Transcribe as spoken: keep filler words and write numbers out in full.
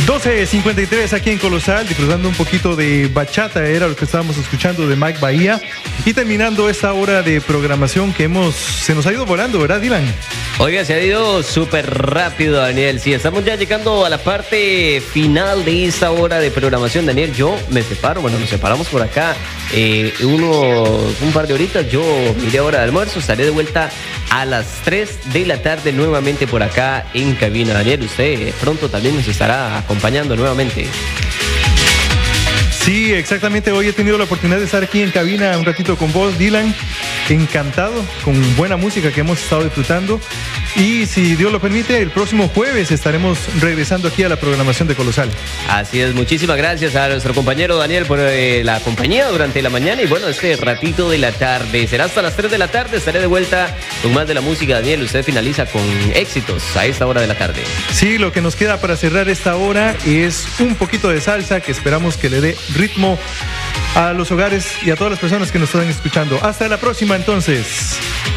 doce cincuenta y tres aquí en Colosal, disfrutando un poquito de bachata, era lo que estábamos escuchando de Mike Bahía. Y terminando esta hora de programación que hemos, se nos ha ido volando, ¿verdad, Dylan? Oiga, se ha ido súper rápido, Daniel. Sí, estamos ya llegando a la parte final de esta hora de programación, Daniel. Yo me separo, bueno, nos separamos por acá eh, uno, un par de horitas. Yo miré hora de almuerzo, estaré de vuelta a las tres de la tarde nuevamente por acá en cabina. Daniel, usted pronto también nos estará acompañando nuevamente. Sí, exactamente. Hoy he tenido la oportunidad de estar aquí en cabina un ratito con vos, Dylan. Encantado, con buena música que hemos estado disfrutando. Y si Dios lo permite, el próximo jueves estaremos regresando aquí a la programación de Colosal. Así es, muchísimas gracias a nuestro compañero Daniel por eh, la compañía durante la mañana y bueno, este ratito de la tarde. Será hasta las tres de la tarde, estaré de vuelta con más de la música. Daniel, usted finaliza con éxitos a esta hora de la tarde. Sí, lo que nos queda para cerrar esta hora es un poquito de salsa que esperamos que le dé ritmo a los hogares y a todas las personas que nos están escuchando. Hasta la próxima, entonces.